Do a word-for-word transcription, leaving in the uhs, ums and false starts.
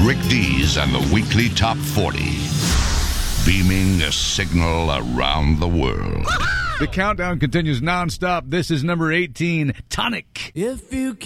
Rick Dees and the Weekly Top forty. Beaming a signal around the world. The countdown continues nonstop. This is number eighteen, Tonic. If you